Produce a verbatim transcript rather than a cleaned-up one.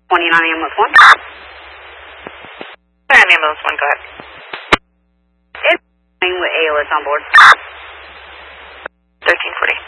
twenty-nine ambulance one. twenty-nine ambulance one, go ahead. It's with A L S on board. thirteen forty.